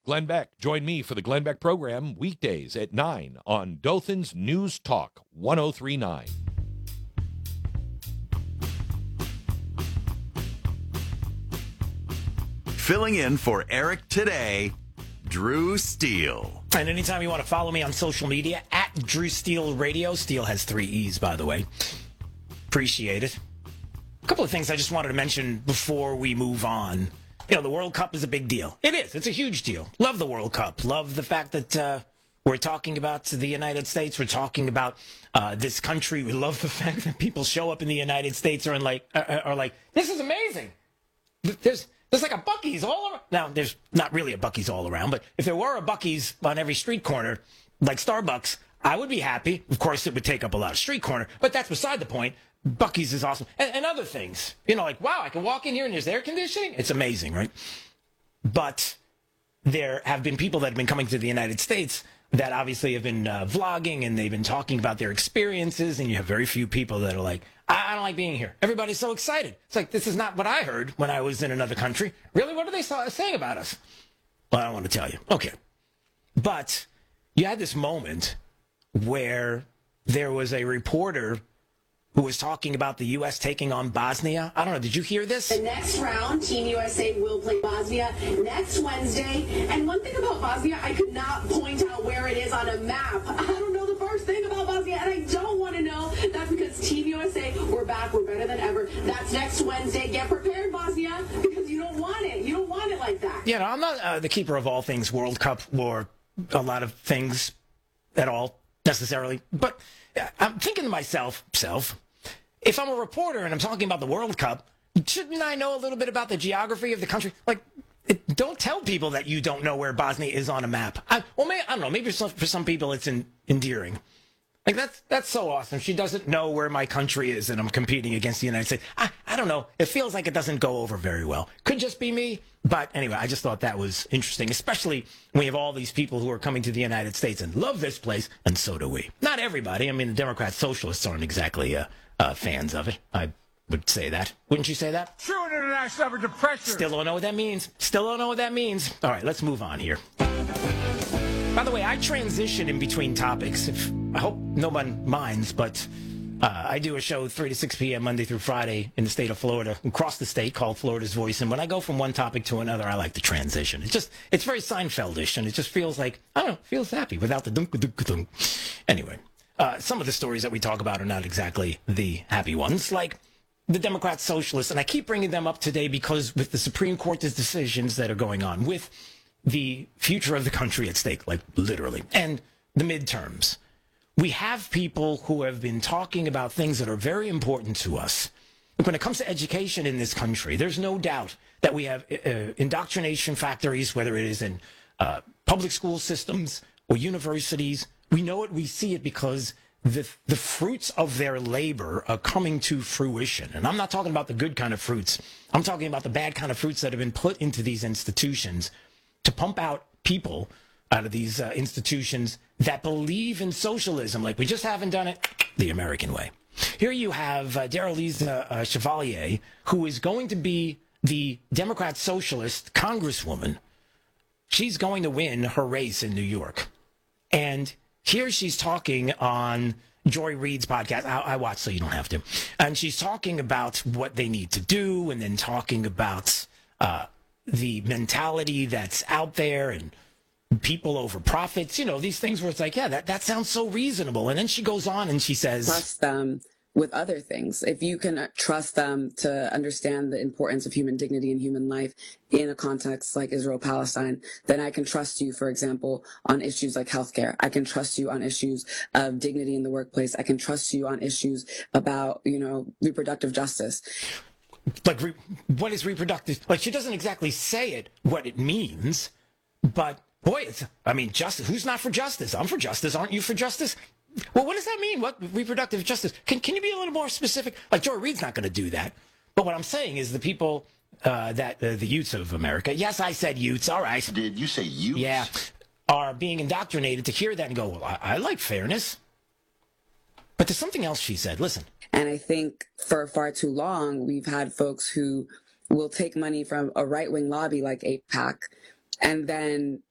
Glenn Beck. Join me for the Glenn Beck program weekdays at 9 on Dothan's News Talk 1039. Filling in for Eric today, Drew Steele. And anytime you want to follow me on social media, at Drew Steele Radio. Steele has 3 E's, by the way. Appreciate it. A couple of things I just wanted to mention before we move on. You know, the World Cup is a big deal. It is. It's a huge deal. Love the World Cup. Love the fact that we're talking about the United States. We're talking about this country. We love the fact that people show up in the United States are like, this is amazing. There's like a Buc-ee's all around. Now, there's not really a Buc-ee's all around, but if there were a Buc-ee's on every street corner, like Starbucks, I would be happy. Of course, it would take up a lot of street corner, but that's beside the point. Buc-ee's is awesome. And other things. You know, like, wow, I can walk in here and there's air conditioning. It's amazing, right? But there have been people that have been coming to the United States that obviously have been vlogging and they've been talking about their experiences. And you have very few people that are like, I don't like being here. Everybody's so excited. It's like, this is not what I heard when I was in another country. Really? What are they saying about us? Well, I don't want to tell you. Okay. But you had this moment where there was a reporter who was talking about the U.S. taking on Bosnia. I don't know. Did you hear this? The next round, Team USA will play Bosnia next Wednesday. And one thing about Bosnia, I could not point out where it is on a map. I don't know the first thing about Bosnia, and I don't want to know. That's because Team USA, we're back. We're better than ever. That's next Wednesday. Get prepared, Bosnia, because you don't want it. You don't want it like that. Yeah, no, I'm not the keeper of all things World Cup or a lot of things at all, necessarily. But I'm thinking to myself, if I'm a reporter and I'm talking about the World Cup, shouldn't I know a little bit about the geography of the country? Like, don't tell people that you don't know where Bosnia is on a map. I don't know. Maybe for some people it's endearing. Like, that's so awesome. She doesn't know where my country is and I'm competing against the United States. I don't know. It feels like it doesn't go over very well. Could just be me. But anyway, I just thought that was interesting, especially when we have all these people who are coming to the United States and love this place, and so do we. Not everybody. I mean, the Democrat socialists aren't exactly fans of it. I would say that. Wouldn't you say that? True international effort to pressure. Still don't know what that means. All right, let's move on here. By the way, I transition in between topics. I hope no one minds, but I do a show 3 to 6 p.m. Monday through Friday in the state of Florida, across the state, called Florida's Voice. And when I go from one topic to another, I like to transition. It's very Seinfeldish, and it just feels like, I don't know, feels happy without the dunk. Anyway, some of the stories that we talk about are not exactly the happy ones, like the Democrat socialists. And I keep bringing them up today because with the Supreme Court's decisions that are going on, with the future of the country at stake, like literally, and the midterms, we have people who have been talking about things that are very important to us. When it comes to education in this country, there's no doubt that we have indoctrination factories, whether it is in public school systems or universities. We know it, we see it because the fruits of their labor are coming to fruition. And I'm not talking about the good kind of fruits. I'm talking about the bad kind of fruits that have been put into these institutions to pump out people out of these institutions that believe in socialism. Like, we just haven't done it the American way. Here you have Darylise Chevalier, who is going to be the Democrat socialist congresswoman. She's going to win her race in New York. And here she's talking on Joy Reid's podcast. I watch, so you don't have to. And she's talking about what they need to do, and then talking about the mentality that's out there and people over profits, you know, these things where it's like, yeah, that sounds so reasonable. And then she goes on and she says, trust them with other things. If you can trust them to understand the importance of human dignity and human life in a context like Israel-Palestine, then I can trust you, for example, on issues like healthcare. I can trust you on issues of dignity in the workplace. I can trust you on issues about, reproductive justice. Like, what is reproductive? Like, she doesn't exactly say it, what it means, but boy, justice. Who's not for justice? I'm for justice. Aren't you for justice? Well, what does that mean? What reproductive justice? Can you be a little more specific? Like, Joy Reid's not going to do that. But what I'm saying is the people the youths of America, yes, I said youths, all right. Did you say youths? Yeah, are being indoctrinated to hear that and go, well, I like fairness. But there's something else she said. Listen. And I think for far too long, we've had folks who will take money from a right-wing lobby like AIPAC and then